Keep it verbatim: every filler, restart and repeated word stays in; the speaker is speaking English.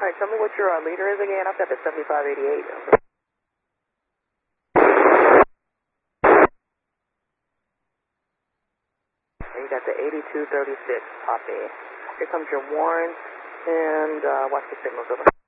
right, tell me what your uh, leader is again. I've got the seventy-five eighty-eight. And you got the eighty-two thirty-six, copy. Here comes your warrant, and uh, watch the signals over.